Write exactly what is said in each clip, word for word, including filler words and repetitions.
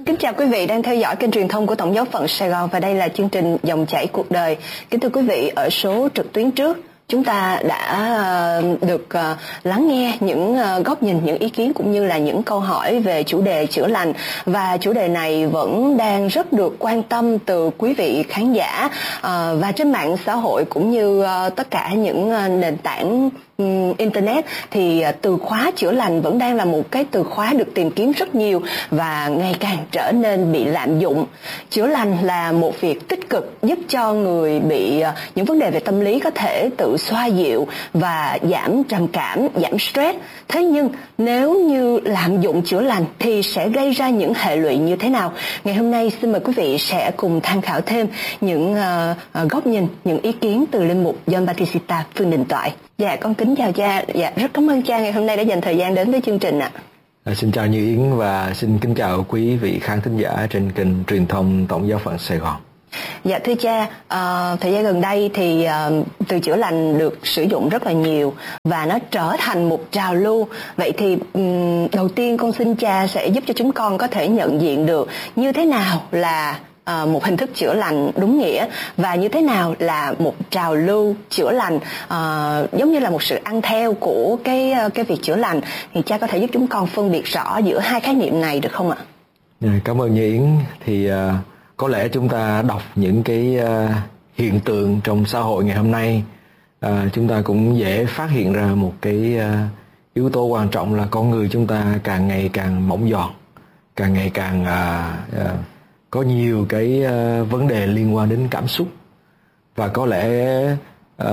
Kính chào quý vị đang theo dõi kênh truyền thông của Tổng giáo phận Sài Gòn và đây là chương trình Dòng chảy cuộc đời. Kính thưa quý vị, ở số trực tuyến trước chúng ta đã được lắng nghe những góc nhìn, những ý kiến cũng như là những câu hỏi về chủ đề chữa lành, và chủ đề này vẫn đang rất được quan tâm từ quý vị khán giả và trên mạng xã hội cũng như tất cả những nền tảng Internet thì từ khóa chữa lành vẫn đang là một cái từ khóa được tìm kiếm rất nhiều và ngày càng trở nên bị lạm dụng. Chữa lành là một việc tích cực giúp cho người bị những vấn đề về tâm lý có thể tự xoa dịu và giảm trầm cảm, giảm stress. Thế nhưng nếu như lạm dụng chữa lành thì sẽ gây ra những hệ lụy như thế nào? Ngày hôm nay xin mời quý vị sẽ cùng tham khảo thêm những uh, uh, góc nhìn, những ý kiến từ linh mục John Batista Phương Đình Toại. Dạ, con kính chào cha. Dạ, rất cảm ơn cha ngày hôm nay đã dành thời gian đến với chương trình ạ. À, xin chào Như Yến và xin kính chào quý vị khán thính giả trên kênh truyền thông Tổng giáo phận Sài Gòn. Dạ thưa cha, uh, thời gian gần đây thì uh, từ chữa lành được sử dụng rất là nhiều và nó trở thành một trào lưu. Vậy thì um, đầu tiên con xin cha sẽ giúp cho chúng con có thể nhận diện được như thế nào là Uh, một hình thức chữa lành đúng nghĩa và như thế nào là một trào lưu chữa lành, uh, giống như là một sự ăn theo của cái cái việc chữa lành, thì cha có thể giúp chúng con phân biệt rõ giữa hai khái niệm này được không ạ? Cảm ơn Như Yến. Thì uh, có lẽ chúng ta đọc những cái uh, hiện tượng trong xã hội ngày hôm nay, uh, chúng ta cũng dễ phát hiện ra một cái uh, yếu tố quan trọng là con người chúng ta càng ngày càng mỏng giòn, càng ngày càng uh, uh, có nhiều cái uh, vấn đề liên quan đến cảm xúc. Và có lẽ uh,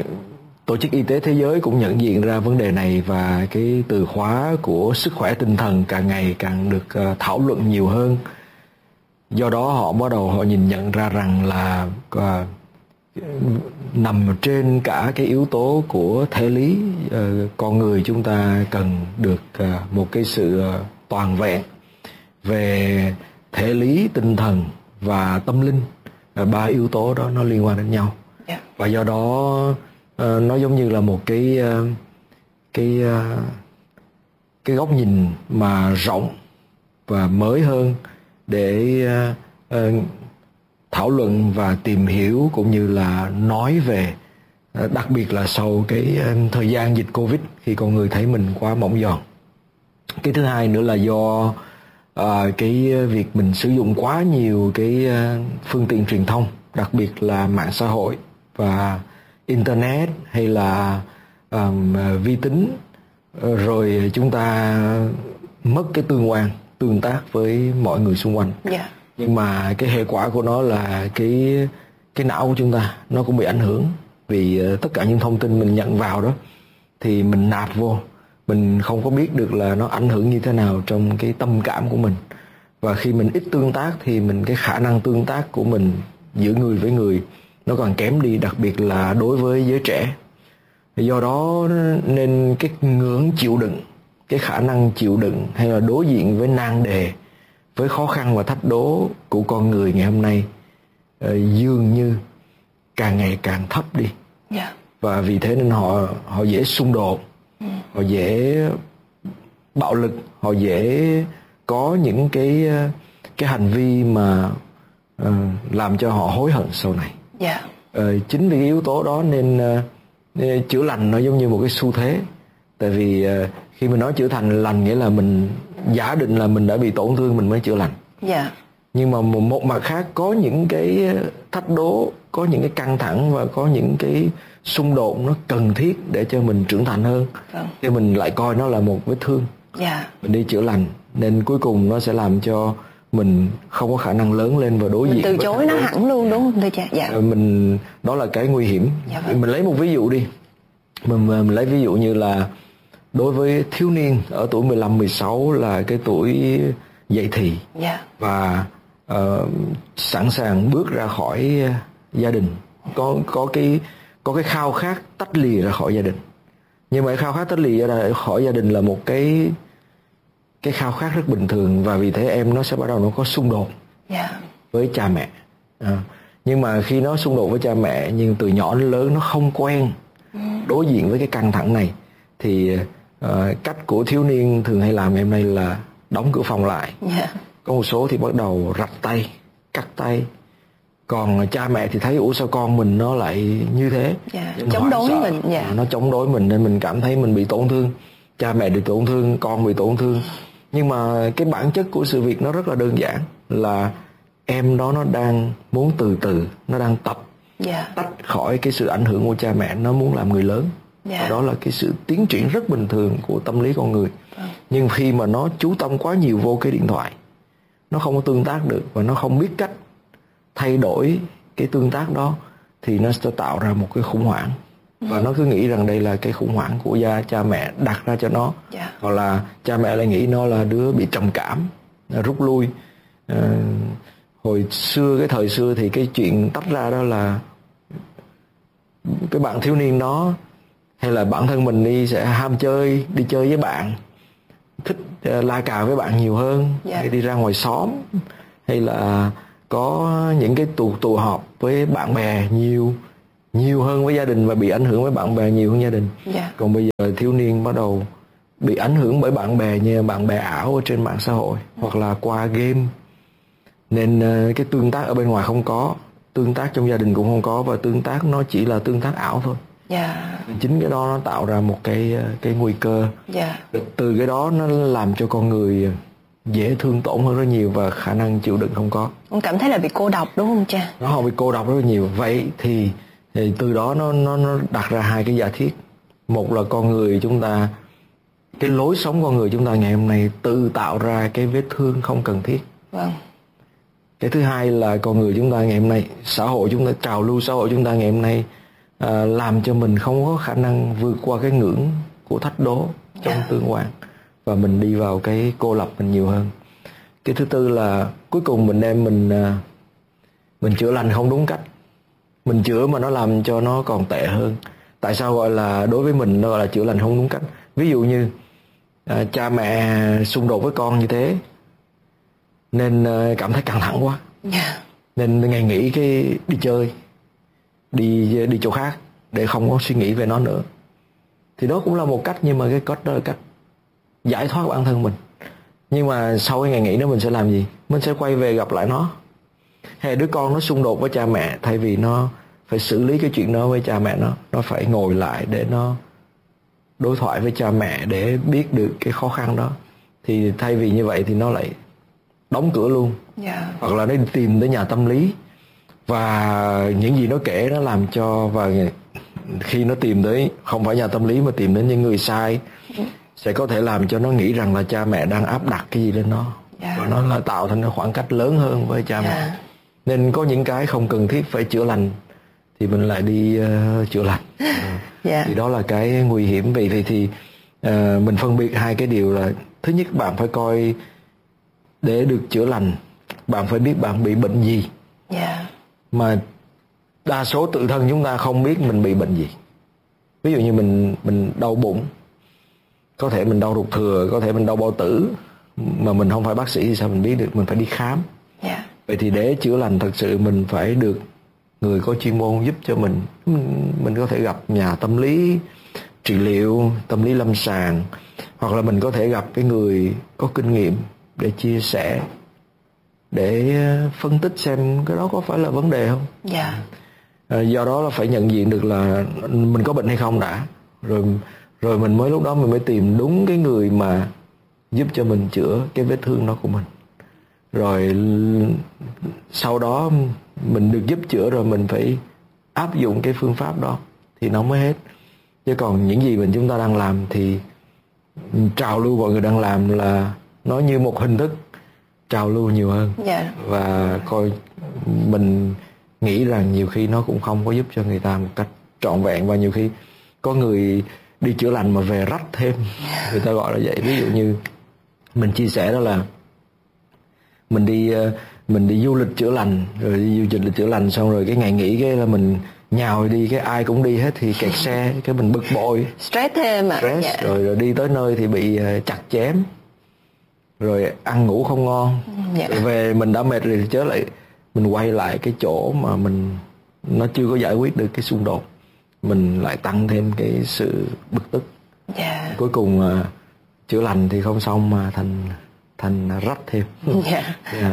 Tổ chức Y tế Thế giới cũng nhận diện ra vấn đề này, và cái từ khóa của sức khỏe tinh thần càng ngày càng được uh, thảo luận nhiều hơn. Do đó họ bắt đầu họ nhìn nhận ra rằng là uh, nằm trên cả cái yếu tố của thể lý, uh, con người chúng ta cần được uh, một cái sự uh, toàn vẹn về thể lý, tinh thần và tâm linh. Ba yếu tố đó nó liên quan đến nhau. Yeah. Và do đó uh, nó giống như là một cái uh, cái uh, cái góc nhìn mà rộng và mới hơn để uh, uh, thảo luận và tìm hiểu cũng như là nói về, uh, đặc biệt là sau cái uh, thời gian dịch Covid, khi con người thấy mình quá mỏng giòn. Cái thứ hai nữa là do À, cái việc mình sử dụng quá nhiều cái uh, phương tiện truyền thông, đặc biệt là mạng xã hội và internet hay là um, vi tính, uh, rồi chúng ta mất cái tương quan, tương tác với mọi người xung quanh. Yeah. Nhưng mà cái hệ quả của nó là cái cái não của chúng ta nó cũng bị ảnh hưởng, vì uh, tất cả những thông tin mình nhận vào đó thì mình nạp vô, mình không có biết được là nó ảnh hưởng như thế nào trong cái tâm cảm của mình. Và khi mình ít tương tác thì mình cái khả năng tương tác của mình giữa người với người nó còn kém đi, đặc biệt là đối với giới trẻ. Do đó nên cái ngưỡng chịu đựng, cái khả năng chịu đựng hay là đối diện với nan đề, với khó khăn và thách đố của con người ngày hôm nay uh, dường như càng ngày càng thấp đi. Yeah. Và vì thế nên họ họ dễ xung đột, họ dễ bạo lực, họ dễ có những cái cái hành vi mà uh, làm cho họ hối hận sau này. Yeah. Uh, chính vì cái yếu tố đó nên uh, chữa lành nó giống như một cái xu thế. Tại vì uh, khi mình nói chữa thành lành nghĩa là mình giả định là mình đã bị tổn thương mình mới chữa lành. Yeah. Nhưng mà một, một mặt khác có những cái thách đố, có những cái căng thẳng và có những cái xung đột nó cần thiết để cho mình trưởng thành hơn. Vâng. Thì mình lại coi nó là một vết thương. Yeah. Mình đi chữa lành nên cuối cùng nó sẽ làm cho mình không có khả năng lớn lên và đối mình diện từ chối nó hẳn luôn, đúng không thưa cha? Dạ. Mình đó là cái nguy hiểm. Dạ vâng. Mình lấy một ví dụ đi. Mình, mình lấy ví dụ như là đối với thiếu niên ở tuổi mười lăm mười sáu là cái tuổi dậy thì. Yeah. Và uh, sẵn sàng bước ra khỏi gia đình, có có cái có cái khao khát tách lìa ra khỏi gia đình. Nhưng mà cái khao khát tách lìa ra khỏi gia đình là một cái cái khao khát rất bình thường, và vì thế em nó sẽ bắt đầu nó có xung đột. Yeah. Với cha mẹ. À, nhưng mà khi nó xung đột với cha mẹ nhưng từ nhỏ đến lớn nó không quen đối diện với cái căng thẳng này, thì uh, cách của thiếu niên thường hay làm ngày hôm nay là đóng cửa phòng lại. Yeah. Có một số thì bắt đầu rạch tay, cắt tay. Còn cha mẹ thì thấy ủa sao con mình nó lại như thế, yeah, chống đối sợ. mình yeah. Nó chống đối mình nên mình cảm thấy mình bị tổn thương. Cha mẹ bị tổn thương, con bị tổn thương. Nhưng mà cái bản chất của sự việc nó rất là đơn giản, là em đó nó đang muốn từ từ, nó đang tập yeah. tách khỏi cái sự ảnh hưởng của cha mẹ, nó muốn làm người lớn. Yeah. Và đó là cái sự tiến triển rất bình thường của tâm lý con người. Yeah. Nhưng khi mà nó chú tâm quá nhiều vô cái điện thoại, nó không có tương tác được và nó không biết cách thay đổi cái tương tác đó, thì nó sẽ tạo ra một cái khủng hoảng. Và nó cứ nghĩ rằng đây là cái khủng hoảng của gia cha mẹ đặt ra cho nó. Yeah. Hoặc là cha mẹ lại nghĩ nó là đứa bị trầm cảm, rút lui. à, Hồi xưa, cái thời xưa thì cái chuyện tách ra đó là cái bạn thiếu niên đó hay là bản thân mình đi sẽ ham chơi, đi chơi với bạn, thích uh, la cà với bạn nhiều hơn. Yeah. Hay đi ra ngoài xóm, hay là có những cái tụ tụ họp với bạn bè nhiều nhiều hơn với gia đình, và bị ảnh hưởng với bạn bè nhiều hơn gia đình. Yeah. Còn bây giờ thiếu niên bắt đầu bị ảnh hưởng bởi bạn bè, như bạn bè ảo ở trên mạng xã hội, mm. hoặc là qua game. Nên uh, cái tương tác ở bên ngoài không có, tương tác trong gia đình cũng không có, và tương tác nó chỉ là tương tác ảo thôi. Yeah. Chính cái đó nó tạo ra một cái cái nguy cơ. Yeah. Từ cái đó nó làm cho con người dễ thương tổn hơn rất nhiều, và khả năng chịu đựng không có. Ông cảm thấy là bị cô độc đúng không cha? Nó không bị cô độc rất là nhiều. Vậy thì, thì từ đó nó nó nó đặt ra hai cái giả thiết. Một là con người chúng ta, cái lối sống con người chúng ta ngày hôm nay tự tạo ra cái vết thương không cần thiết. Vâng. Cái thứ hai là con người chúng ta ngày hôm nay, xã hội chúng ta, trào lưu xã hội chúng ta ngày hôm nay à, làm cho mình không có khả năng vượt qua cái ngưỡng của thách đố trong yeah. tương quan, và mình đi vào cái cô lập mình nhiều hơn. Cái thứ tư là cuối cùng mình đem mình mình chữa lành không đúng cách, mình chữa mà nó làm cho nó còn tệ hơn. Tại sao gọi là đối với mình nó gọi là chữa lành không đúng cách? Ví dụ như à, cha mẹ xung đột với con như thế nên à, cảm thấy căng thẳng quá, yeah. nên ngày nghỉ cái đi chơi, đi đi chỗ khác để không có suy nghĩ về nó nữa. Thì đó cũng là một cách, nhưng mà cái cách đó là cách giải thoát bản thân mình. Nhưng mà sau cái ngày nghỉ đó mình sẽ làm gì? Mình sẽ quay về gặp lại nó. Hay đứa con nó xung đột với cha mẹ, thay vì nó phải xử lý cái chuyện đó với cha mẹ nó, nó phải ngồi lại để nó đối thoại với cha mẹ để biết được cái khó khăn đó. Thì thay vì như vậy thì nó lại đóng cửa luôn. Yeah. Hoặc là nó đi tìm tới nhà tâm lý, và những gì nó kể nó làm cho, và khi nó tìm tới không phải nhà tâm lý mà tìm đến những người sai, sẽ có thể làm cho nó nghĩ rằng là cha mẹ đang áp đặt cái gì lên nó. Yeah. Và nó là tạo thành cái khoảng cách lớn hơn với cha yeah. mẹ. Nên có những cái không cần thiết phải chữa lành thì mình lại đi uh, chữa lành. Yeah. Thì đó là cái nguy hiểm. Vì thì, thì uh, mình phân biệt hai cái điều là, thứ nhất bạn phải coi để được chữa lành, bạn phải biết bạn bị bệnh gì. Yeah. Mà đa số tự thân chúng ta không biết mình bị bệnh gì. Ví dụ như mình mình đau bụng, có thể mình đau ruột thừa, có thể mình đau bao tử, mà mình không phải bác sĩ thì sao mình biết được? Mình phải đi khám. Yeah. Vậy thì để chữa lành thật sự mình phải được người có chuyên môn giúp cho mình. Mình, mình có thể gặp nhà tâm lý trị liệu, tâm lý lâm sàng, hoặc là mình có thể gặp cái người có kinh nghiệm để chia sẻ, để phân tích xem cái đó có phải là vấn đề không. Yeah. À, do đó là phải nhận diện được là mình có bệnh hay không đã, rồi rồi mình mới lúc đó mình mới tìm đúng cái người mà giúp cho mình chữa cái vết thương đó của mình. Rồi sau đó mình được giúp chữa rồi mình phải áp dụng cái phương pháp đó thì nó mới hết. Chứ còn những gì mình chúng ta đang làm thì trào lưu mọi người đang làm là nó như một hình thức trào lưu nhiều hơn. Yeah. Và coi mình nghĩ rằng nhiều khi nó cũng không có giúp cho người ta một cách trọn vẹn, và nhiều khi có người đi chữa lành mà về rách thêm, người ta gọi là vậy. Ví dụ như mình chia sẻ đó là mình đi mình đi du lịch chữa lành, rồi đi du lịch chữa lành xong rồi cái ngày nghỉ cái là mình nhào đi, cái ai cũng đi hết thì kẹt xe, cái mình bực bội, stress thêm à. Stress, yeah. rồi, rồi đi tới nơi thì bị chặt chém, rồi ăn ngủ không ngon. Yeah. Rồi về mình đã mệt rồi thì chớ lại mình quay lại cái chỗ mà mình nó chưa có giải quyết được cái xung đột, mình lại tăng thêm cái sự bực tức. Yeah. Cuối cùng uh, chữa lành thì không xong mà thành thành rách thêm. Yeah. Yeah.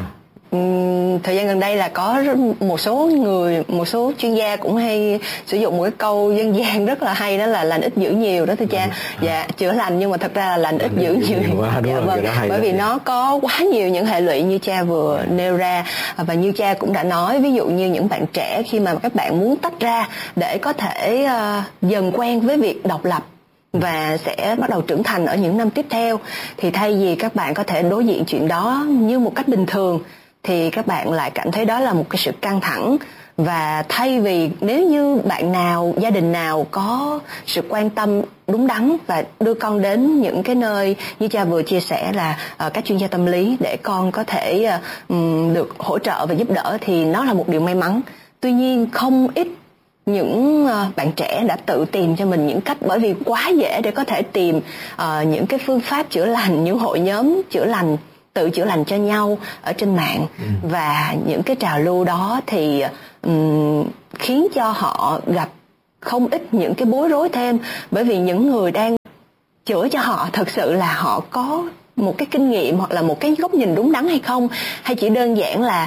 Uhm, thời gian gần đây là có rất, một số người, một số chuyên gia cũng hay sử dụng một cái câu dân gian rất là hay, đó là lành ít dữ nhiều đó thưa cha. À. Dạ, chữa lành nhưng mà thật ra là lành ít dữ nhiều. Quá, đúng dạ, rồi, vâng. Bởi vì nó có quá nhiều những hệ lụy như cha vừa yeah. nêu ra, và như cha cũng đã nói, ví dụ như những bạn trẻ khi mà các bạn muốn tách ra để có thể uh, dần quen với việc độc lập và sẽ bắt đầu trưởng thành ở những năm tiếp theo, thì thay vì các bạn có thể đối diện chuyện đó như một cách bình thường thì các bạn lại cảm thấy đó là một cái sự căng thẳng. Và thay vì, nếu như bạn nào, gia đình nào có sự quan tâm đúng đắn và đưa con đến những cái nơi như cha vừa chia sẻ là uh, các chuyên gia tâm lý để con có thể uh, um, được hỗ trợ và giúp đỡ, thì nó là một điều may mắn. Tuy nhiên không ít những uh, bạn trẻ đã tự tìm cho mình những cách, bởi vì quá dễ để có thể tìm uh, những cái phương pháp chữa lành, những hội nhóm chữa lành, tự chữa lành cho nhau ở trên mạng. Ừ. Và những cái trào lưu đó thì um, khiến cho họ gặp không ít những cái bối rối thêm, bởi vì những người đang chữa cho họ thực sự là họ có một cái kinh nghiệm hoặc là một cái góc nhìn đúng đắn hay không, hay chỉ đơn giản là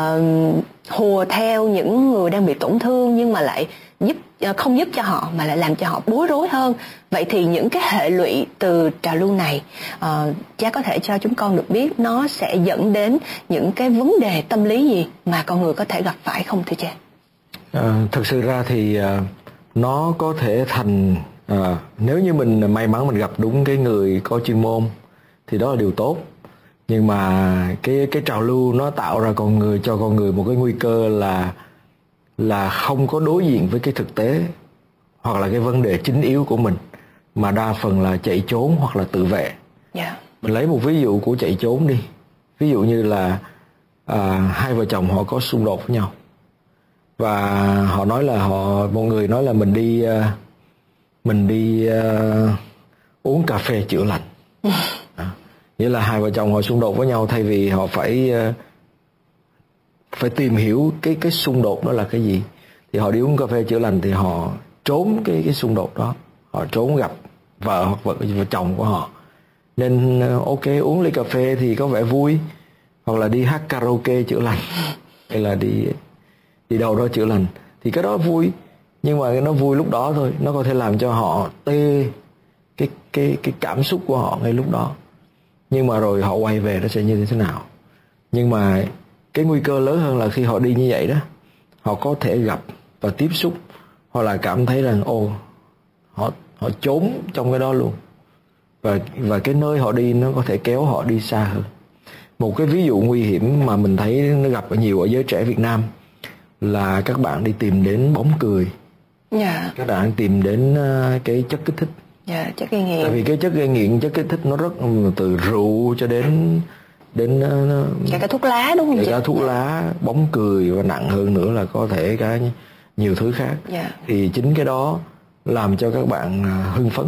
uh, hùa theo những người đang bị tổn thương nhưng mà lại giúp uh, không giúp cho họ mà lại làm cho họ bối rối hơn. Vậy thì những cái hệ lụy từ trào lưu này, uh, cha có thể cho chúng con được biết nó sẽ dẫn đến những cái vấn đề tâm lý gì mà con người có thể gặp phải không thưa cha? À, thực sự ra thì uh, nó có thể thành uh, nếu như mình may mắn mình gặp đúng cái người có chuyên môn thì đó là điều tốt. Nhưng mà cái cái trào lưu nó tạo ra con người, cho con người một cái nguy cơ là là không có đối diện với cái thực tế hoặc là cái vấn đề chính yếu của mình, mà đa phần là chạy trốn hoặc là tự vệ. Yeah. Mình lấy một ví dụ của chạy trốn đi. Ví dụ như là à, hai vợ chồng họ có xung đột với nhau và họ nói là họ một người nói là mình đi uh, mình đi uh, uống cà phê chữa lành. À, nghĩa là hai vợ chồng họ xung đột với nhau, thay vì họ phải uh, phải tìm hiểu cái cái xung đột đó là cái gì, thì họ đi uống cà phê chữa lành thì họ trốn cái cái xung đột đó, họ trốn gặp vợ hoặc vợ, vợ chồng của họ. Nên uh, ok, uống ly cà phê thì có vẻ vui, hoặc là đi hát karaoke chữa lành, hay là đi đi đâu đó chữa lành, thì cái đó vui. Nhưng mà nó vui lúc đó thôi, nó có thể làm cho họ tê cái cái cái cảm xúc của họ ngay lúc đó. Nhưng mà rồi họ quay về nó sẽ như thế nào? Nhưng mà cái nguy cơ lớn hơn là khi họ đi như vậy đó, họ có thể gặp và tiếp xúc, hoặc là cảm thấy rằng ồ, họ họ trốn trong cái đó luôn, và và cái nơi họ đi nó có thể kéo họ đi xa hơn. Một cái ví dụ nguy hiểm mà mình thấy nó gặp nhiều ở giới trẻ Việt Nam là các bạn đi tìm đến bóng cười. Yeah. Các bạn tìm đến cái chất kích thích. Yeah, chất gây nghiện. Tại vì cái chất gây nghiện, chất kích thích nó rất từ rượu cho đến đến cả cả thuốc lá, đúng không? Cả, cả thuốc lá, bóng cười, và nặng hơn nữa là có thể cả nhiều thứ khác. Yeah. Thì chính cái đó làm cho các bạn hưng phấn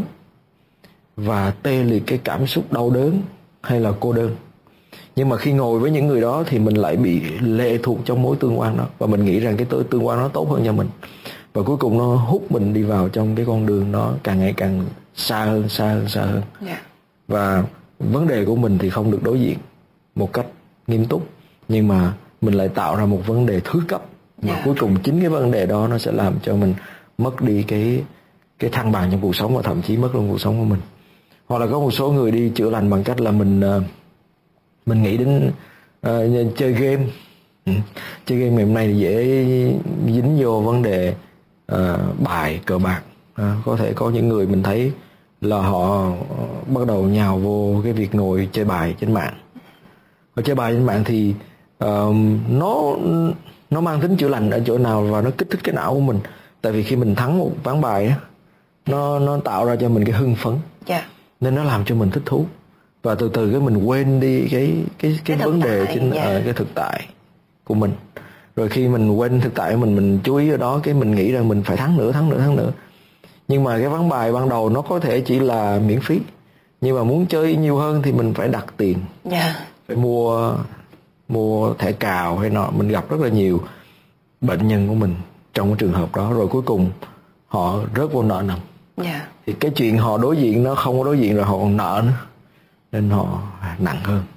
và tê liệt cái cảm xúc đau đớn hay là cô đơn. Nhưng mà khi ngồi với những người đó thì mình lại bị lệ thuộc trong mối tương quan đó, và mình nghĩ rằng cái tương quan nó tốt hơn cho mình, và cuối cùng nó hút mình đi vào trong cái con đường đó càng ngày càng xa hơn, xa hơn, xa hơn. Yeah. Và vấn đề của mình thì không được đối diện một cách nghiêm túc, nhưng mà mình lại tạo ra một vấn đề thứ cấp, mà yeah. cuối cùng chính cái vấn đề đó nó sẽ làm cho mình mất đi cái cái thăng bằng trong cuộc sống, và thậm chí mất luôn cuộc sống của mình. Hoặc là có một số người đi chữa lành bằng cách là mình mình nghĩ đến uh, chơi game. Ừ. Chơi game ngày hôm nay thì dễ dính vô vấn đề uh, bài, cờ bạc. Uh, có thể có những người mình thấy là họ bắt đầu nhào vô cái việc ngồi chơi bài trên mạng. Và chơi bài trên mạng thì uh, nó nó mang tính chữa lành ở chỗ nào, và nó kích thích cái não của mình. Tại vì khi mình thắng một ván bài á, nó nó tạo ra cho mình cái hưng phấn. Yeah. Nên nó làm cho mình thích thú, và từ từ cái mình quên đi cái cái cái, cái vấn đề chính ở yeah. cái thực tại của mình. Rồi khi mình quên thực tại của mình, mình chú ý ở đó, cái mình nghĩ rằng mình phải thắng nữa, thắng nữa, thắng nữa. Nhưng mà cái ván bài ban đầu nó có thể chỉ là miễn phí, nhưng mà muốn chơi nhiều hơn thì mình phải đặt tiền. Yeah. Phải mua mua thẻ cào hay nọ. Mình gặp rất là nhiều bệnh nhân của mình trong cái trường hợp đó, rồi cuối cùng họ rớt vô nợ nần. Yeah. Thì cái chuyện họ đối diện nó không có đối diện, rồi họ còn nợ nữa, nên họ nặng hơn.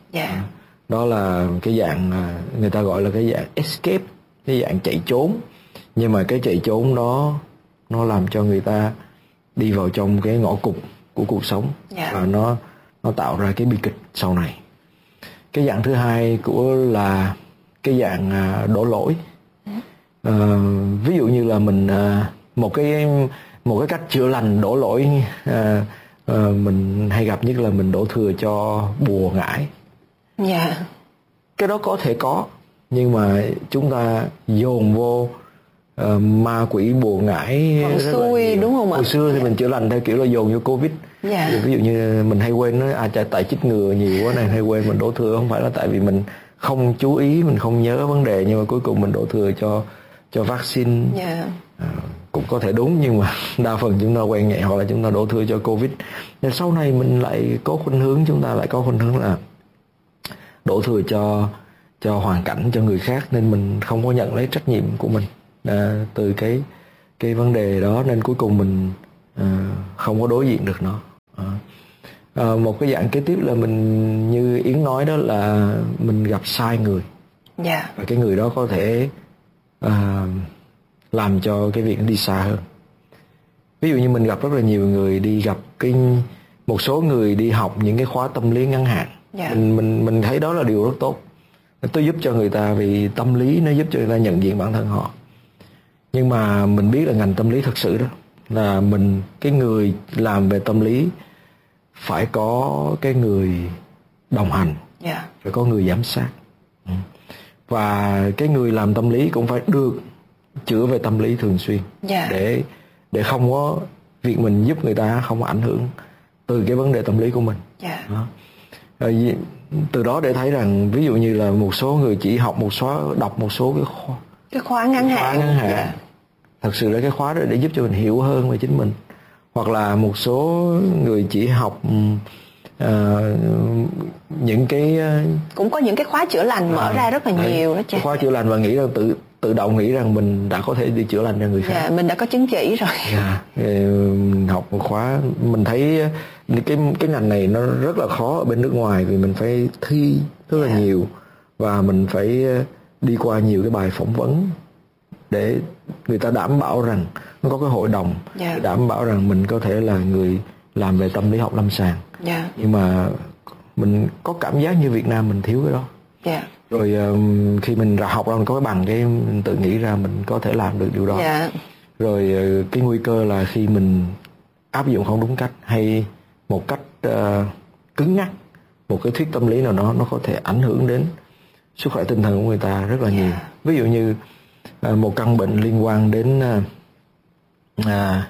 Yeah. Đó là cái dạng người ta gọi là cái dạng escape, cái dạng chạy trốn. Nhưng mà cái chạy trốn đó nó làm cho người ta đi vào trong cái ngõ cụt của cuộc sống. Yeah. Và nó nó tạo ra cái bi kịch sau này. Cái dạng thứ hai của là cái dạng đổ lỗi. À, ví dụ như là mình một cái một cái cách chữa lành đổ lỗi à, à, mình hay gặp nhất là mình đổ thừa cho bùa ngải. Yeah. Cái đó có thể có, nhưng mà chúng ta dồn vô uh, ma quỷ bùa ngải xui, đúng không ạ? Hồi xưa thì mình chữa lành theo kiểu là dồn vô Covid. Yeah. Ví dụ như mình hay quên nói à tại chích ngừa nhiều quá này, hay quên mình đổ thừa, không phải là tại vì mình không chú ý, mình không nhớ vấn đề, nhưng mà cuối cùng mình đổ thừa cho cho vaccine. Yeah. À, cũng có thể đúng, nhưng mà đa phần chúng ta quen nhẹ hoặc là chúng ta đổ thừa cho Covid. Nên sau này mình lại có khuynh hướng, chúng ta lại có khuynh hướng là đổ thừa cho cho hoàn cảnh, cho người khác, nên mình không có nhận lấy trách nhiệm của mình à, từ cái cái vấn đề đó, nên cuối cùng mình à, không có đối diện được nó. À, à, một cái dạng kế tiếp là mình, như Yến nói đó, là mình gặp sai người. Yeah. Và cái người đó có thể à, làm cho cái việc nó đi xa hơn. Ví dụ như mình gặp rất là nhiều người đi gặp cái một số người đi học những cái khóa tâm lý ngắn hạn. Yeah. Mình mình mình thấy đó là điều rất tốt. Tôi giúp cho người ta vì tâm lý nó giúp cho người ta nhận diện bản thân họ. Nhưng mà mình biết là ngành tâm lý thật sự đó là mình, cái người làm về tâm lý phải có cái người đồng hành. Yeah. Phải có người giám sát. Và cái người làm tâm lý cũng phải được chữa về tâm lý thường xuyên. Yeah. Để để không có việc mình giúp người ta không ảnh hưởng từ cái vấn đề tâm lý của mình. Yeah. Đó. Rồi, từ đó để thấy rằng ví dụ như là một số người chỉ học một số, đọc một số cái khóa, cái khóa ngắn hạn, khóa ngắn hạn. Yeah. Thật sự là cái khóa đó để giúp cho mình hiểu hơn về chính mình. Hoặc là một số người chỉ học uh, những cái cũng có những cái khóa chữa lành mở à, ra rất là đấy, nhiều đó chứ. Khóa chữa lành và nghĩ rằng tự tự động nghĩ rằng mình đã có thể đi chữa lành cho người khác. Yeah, mình đã có chứng chỉ rồi. Yeah. Mình học một khóa, mình thấy cái cái ngành này nó rất là khó ở bên nước ngoài, vì mình phải thi rất là yeah. nhiều, và mình phải đi qua nhiều cái bài phỏng vấn để người ta đảm bảo rằng nó có cái hội đồng yeah. đảm bảo rằng mình có thể là người làm về tâm lý học lâm sàng. Yeah. Nhưng mà mình có cảm giác như Việt Nam mình thiếu cái đó. Yeah. Rồi um, khi mình ra học ra mình có cái bằng, cái mình tự nghĩ ra mình có thể làm được điều đó. Yeah. Rồi uh, cái nguy cơ là khi mình áp dụng không đúng cách, hay một cách uh, cứng nhắc một cái thuyết tâm lý nào đó, nó có thể ảnh hưởng đến sức khỏe tinh thần của người ta rất là nhiều. Yeah. Ví dụ như uh, một căn bệnh liên quan đến uh, uh,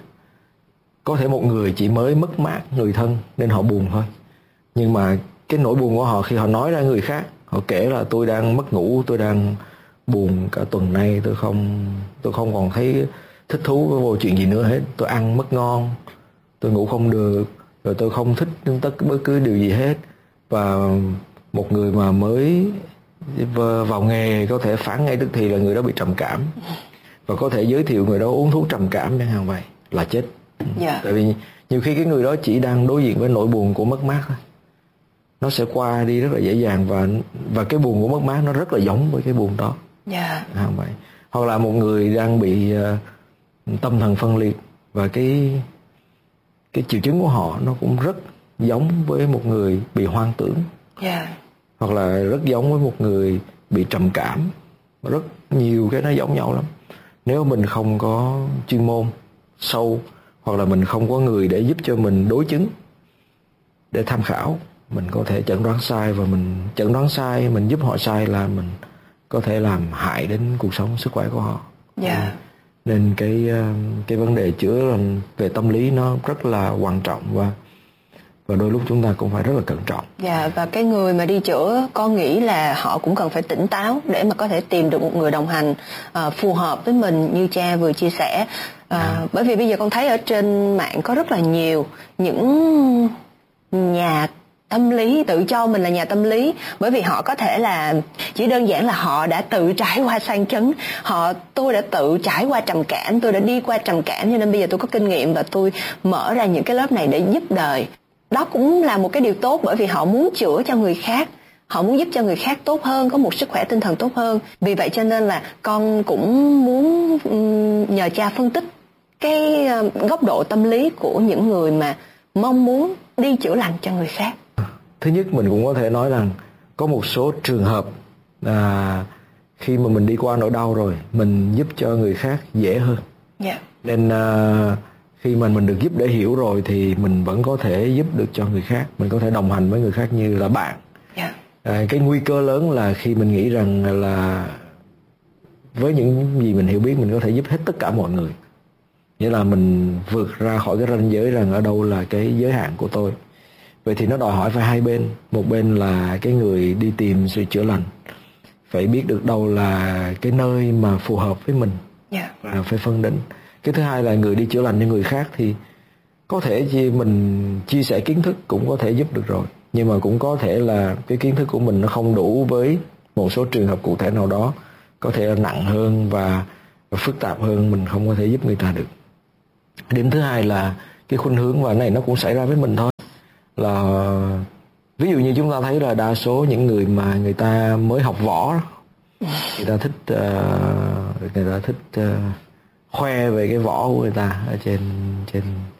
có thể một người chỉ mới mất mát người thân nên họ buồn thôi, nhưng mà cái nỗi buồn của họ khi họ nói ra người khác, họ kể là tôi đang mất ngủ, tôi đang buồn cả tuần nay, tôi không tôi không còn thấy thích thú với vô chuyện gì nữa hết, tôi ăn mất ngon, tôi ngủ không được, rồi tôi không thích tất bất cứ điều gì hết. Và một người mà mới vào nghề có thể phán ngay tức thì là người đó bị trầm cảm, và có thể giới thiệu người đó uống thuốc trầm cảm chẳng hạn, vậy là chết. Yeah. Tại vì nhiều khi cái người đó chỉ đang đối diện với nỗi buồn của mất mát thôi, nó sẽ qua đi rất là dễ dàng, và và cái buồn của mất mát nó rất là giống với cái buồn đó. Yeah. À, vậy. Hoặc là một người đang bị uh, tâm thần phân liệt, và cái cái triệu chứng của họ nó cũng rất giống với một người bị hoang tưởng. Yeah. Hoặc là rất giống với một người bị trầm cảm, rất nhiều cái nó giống nhau lắm. Nếu mình không có chuyên môn sâu, hoặc là mình không có người để giúp cho mình đối chứng, để tham khảo, mình có thể chẩn đoán sai, và mình chẩn đoán sai, mình giúp họ sai là mình có thể làm hại đến cuộc sống, sức khỏe của họ. Yeah. Nên cái cái vấn đề chữa về tâm lý nó rất là quan trọng, và và đôi lúc chúng ta cũng phải rất là cẩn trọng. Dạ, yeah, và cái người mà đi chữa, con nghĩ là họ cũng cần phải tỉnh táo để mà có thể tìm được một người đồng hành uh, phù hợp với mình, như cha vừa chia sẻ. Uh, à. Bởi vì bây giờ con thấy ở trên mạng có rất là nhiều những nhà tâm lý tự cho mình là nhà tâm lý, bởi vì họ có thể là chỉ đơn giản là họ đã tự trải qua sang chấn, họ tôi đã tự trải qua trầm cảm, tôi đã đi qua trầm cảm, cho nên bây giờ tôi có kinh nghiệm và tôi mở ra những cái lớp này để giúp đời. Đó cũng là một cái điều tốt, bởi vì họ muốn chữa cho người khác, họ muốn giúp cho người khác tốt hơn, có một sức khỏe tinh thần tốt hơn. Vì vậy cho nên là con cũng muốn nhờ cha phân tích cái góc độ tâm lý của những người mà mong muốn đi chữa lành cho người khác. Thứ nhất, mình cũng có thể nói rằng có một số trường hợp à, khi mà mình đi qua nỗi đau rồi, mình giúp cho người khác dễ hơn. Yeah. Nên à, khi mà mình được giúp để hiểu rồi thì mình vẫn có thể giúp được cho người khác. Mình có thể đồng hành với người khác như là bạn. Yeah. À, cái nguy cơ lớn là khi mình nghĩ rằng là với những gì mình hiểu biết mình có thể giúp hết tất cả mọi người. Nghĩa là mình vượt ra khỏi cái ranh giới rằng ở đâu là cái giới hạn của tôi. Vậy thì nó đòi hỏi phải hai bên. Một bên là cái người đi tìm sự chữa lành phải biết được đâu là cái nơi mà phù hợp với mình. Yeah. Và phải phân định. Cái thứ hai là người đi chữa lành cho người khác thì có thể chỉ mình chia sẻ kiến thức cũng có thể giúp được rồi. Nhưng mà cũng có thể là cái kiến thức của mình nó không đủ với một số trường hợp cụ thể nào đó. Có thể là nặng hơn và, và phức tạp hơn, mình không có thể giúp người ta được. Điểm thứ hai là cái khuynh hướng, và này nó cũng xảy ra với mình thôi, là ví dụ như chúng ta thấy là đa số những người mà người ta mới học võ, người ta thích uh, người ta thích uh, khoe về cái võ của người ta ở trên trên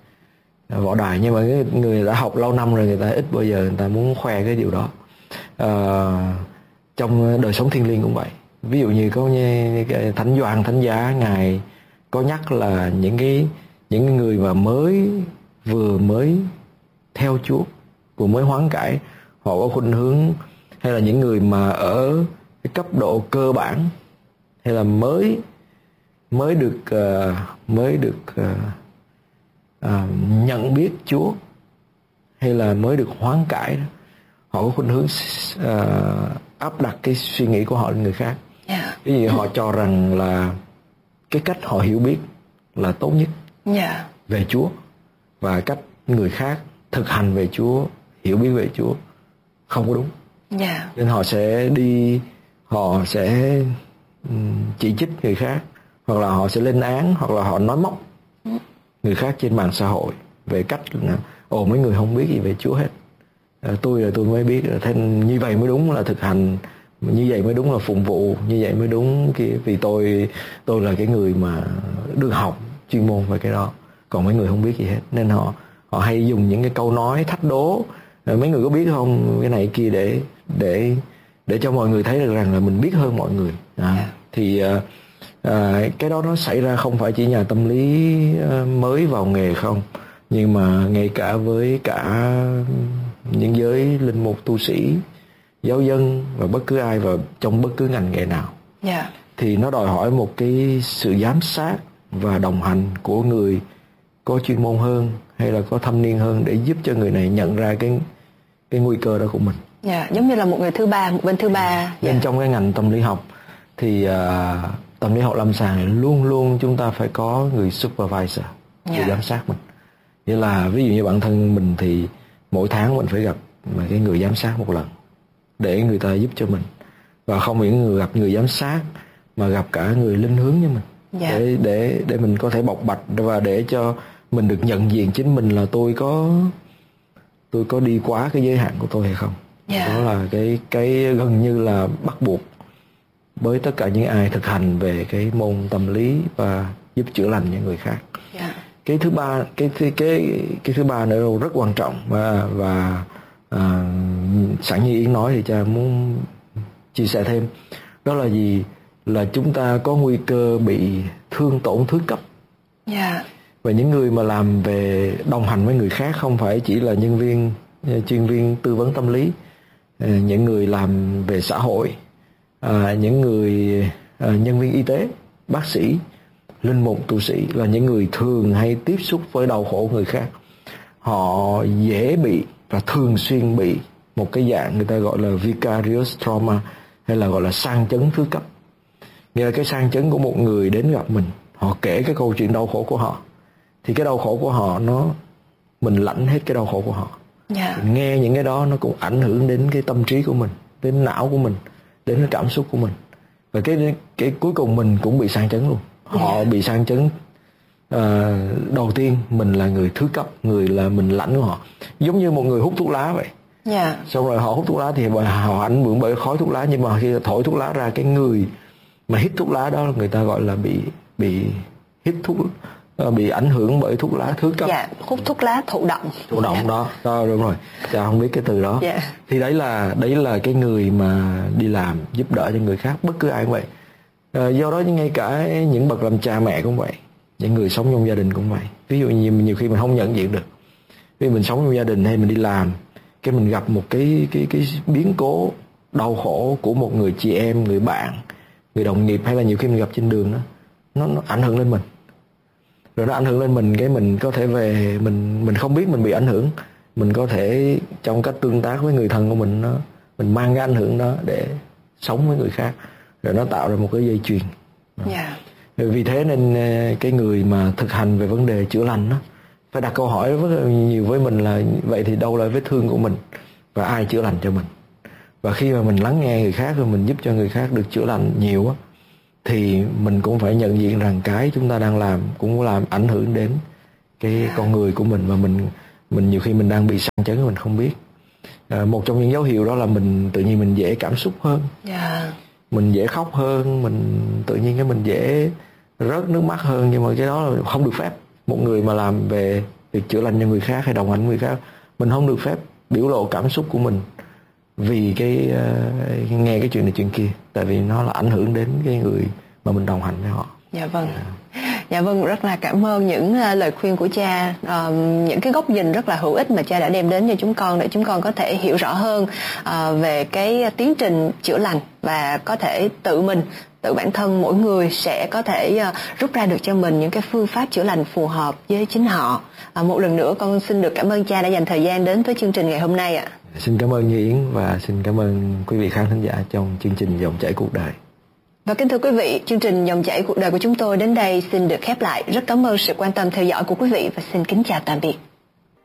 võ đài, nhưng mà cái người đã học lâu năm rồi người ta ít bao giờ người ta muốn khoe cái điều đó. Uh, trong đời sống thiêng liêng cũng vậy. Ví dụ như có như Thánh Gioan Thánh Giá, ngài có nhắc là những cái những người mà mới vừa mới theo Chúa, vừa mới hoán cải, họ có khuynh hướng, hay là những người mà ở cái cấp độ cơ bản, hay là mới mới được uh, mới được uh, uh, nhận biết Chúa, hay là mới được hoán cải, họ có khuynh hướng uh, áp đặt cái suy nghĩ của họ lên người khác. Yeah. Ví dụ họ cho rằng là cái cách họ hiểu biết là tốt nhất. Yeah. Về Chúa, và cách người khác thực hành về Chúa, hiểu biết về Chúa không có đúng. Yeah. Nên họ sẽ đi, họ sẽ chỉ trích người khác, hoặc là họ sẽ lên án, hoặc là họ nói móc người khác trên mạng xã hội về cách là ồ mấy người không biết gì về Chúa hết, à, tôi là tôi mới biết, thế như vậy mới đúng là thực hành, như vậy mới đúng là phụng vụ, như vậy mới đúng kia, vì tôi tôi là cái người mà được học chuyên môn về cái đó, còn mấy người không biết gì hết. Nên họ họ hay dùng những cái câu nói thách đố, mấy người có biết không cái này kia, để để để cho mọi người thấy được rằng là mình biết hơn mọi người. À, yeah. Thì à, à, cái đó nó xảy ra không phải chỉ nhà tâm lý mới vào nghề không, nhưng mà ngay cả với cả những giới linh mục, tu sĩ, giáo dân và bất cứ ai vào trong bất cứ ngành nghề nào. Yeah. Thì nó đòi hỏi một cái sự giám sát và đồng hành của người có chuyên môn hơn hay là có thâm niên hơn, để giúp cho người này nhận ra cái cái nguy cơ đó của mình. Yeah, giống như là một người thứ ba, một bên thứ ba. Yeah. Bên trong cái ngành tâm lý học thì uh, tâm lý học lâm sàng này luôn luôn chúng ta phải có người supervisor, người Yeah. giám sát mình. Nghĩa là ví dụ như bản thân mình thì mỗi tháng mình phải gặp mà cái người giám sát một lần để người ta giúp cho mình, và không những người gặp người giám sát mà gặp cả người linh hướng cho mình. Yeah. để để để mình có thể bộc bạch và để cho mình được nhận diện chính mình là tôi có tôi có đi quá cái giới hạn của tôi hay không. Yeah. Đó là cái cái gần như là bắt buộc với tất cả những ai thực hành về cái môn tâm lý và giúp chữa lành những người khác. Yeah. Cái thứ ba cái cái cái cái thứ ba nữa rất quan trọng, và và à, sẵn như Yến nói thì cha muốn chia sẻ thêm, đó là gì? Là chúng ta có nguy cơ bị thương tổn thứ cấp. Yeah. Và những người mà làm về đồng hành với người khác không phải chỉ là nhân viên, chuyên viên tư vấn tâm lý, những người làm về xã hội, những người nhân viên y tế, bác sĩ, linh mục, tu sĩ là những người thường hay tiếp xúc với đau khổ người khác. Họ dễ bị và thường xuyên bị một cái dạng người ta gọi là vicarious trauma, hay là gọi là sang chấn thứ cấp. Nghĩa là cái sang chấn của một người đến gặp mình, họ kể cái câu chuyện đau khổ của họ, thì cái đau khổ của họ nó mình lãnh hết cái đau khổ của họ. Yeah. Nghe những cái đó nó cũng ảnh hưởng đến cái tâm trí của mình, đến não của mình, đến cái cảm xúc của mình, và cái cái cuối cùng mình cũng bị sang chấn luôn. Họ yeah. bị sang chấn. À, đầu tiên mình là người thứ cấp, người là mình lãnh của họ, giống như một người hút thuốc lá vậy. Yeah. Xong rồi họ hút thuốc lá thì họ ảnh hưởng bởi khói thuốc lá, nhưng mà khi thổi thuốc lá ra, cái người mà hít thuốc lá đó người ta gọi là bị bị hít thuốc bị ảnh hưởng bởi thuốc lá thứ cấp. Dạ, hút thuốc lá thụ động. Thụ động. Yeah. Đó, đó đúng rồi. Chà, không biết cái từ đó. Yeah. Thì đấy là đấy là cái người mà đi làm giúp đỡ cho người khác, bất cứ ai cũng vậy. À, do đó ngay cả những bậc làm cha mẹ cũng vậy, những người sống trong gia đình cũng vậy. Ví dụ như nhiều khi mình không nhận diện được, vì mình sống trong gia đình hay mình đi làm, cái mình gặp một cái cái cái biến cố đau khổ của một người chị em, người bạn, người đồng nghiệp, hay là nhiều khi mình gặp trên đường đó, nó nó ảnh hưởng lên mình. Rồi nó ảnh hưởng lên mình, cái mình có thể về mình mình không biết mình bị ảnh hưởng, mình có thể trong cách tương tác với người thân của mình, nó mình mang cái ảnh hưởng đó để sống với người khác, rồi nó tạo ra một cái dây chuyền. Yeah. Vì thế nên cái người mà thực hành về vấn đề chữa lành đó phải đặt câu hỏi rất nhiều với mình là vậy thì đâu là vết thương của mình và ai chữa lành cho mình. Và khi mà mình lắng nghe người khác rồi mình giúp cho người khác được chữa lành nhiều á, thì mình cũng phải nhận diện rằng cái chúng ta đang làm cũng làm ảnh hưởng đến cái con người của mình, và mình mình nhiều khi mình đang bị sang chấn mình không biết. À, một trong những dấu hiệu đó là mình tự nhiên mình dễ cảm xúc hơn. Yeah. Mình dễ khóc hơn, mình tự nhiên cái mình dễ rớt nước mắt hơn, nhưng mà cái đó là không được phép. Một người mà làm về việc chữa lành cho người khác hay đồng hành với người khác, mình không được phép biểu lộ cảm xúc của mình vì cái uh, nghe cái chuyện này chuyện kia, tại vì nó là ảnh hưởng đến cái người mà mình đồng hành với họ. Dạ vâng. Dạ vâng, rất là cảm ơn những uh, lời khuyên của cha, uh, những cái góc nhìn rất là hữu ích mà cha đã đem đến cho chúng con để chúng con có thể hiểu rõ hơn uh, về cái tiến trình chữa lành, và có thể tự mình, tự bản thân mỗi người sẽ có thể uh, rút ra được cho mình những cái phương pháp chữa lành phù hợp với chính họ. Uh, một lần nữa con xin được cảm ơn cha đã dành thời gian đến với chương trình ngày hôm nay ạ. Xin cảm ơn Như Yến và xin cảm ơn quý vị khán thính giả trong chương trình Dòng Chảy Cuộc Đời. Và kính thưa quý vị, chương trình Dòng Chảy Cuộc Đời của chúng tôi đến đây xin được khép lại. Rất cảm ơn sự quan tâm theo dõi của quý vị và xin kính chào tạm biệt.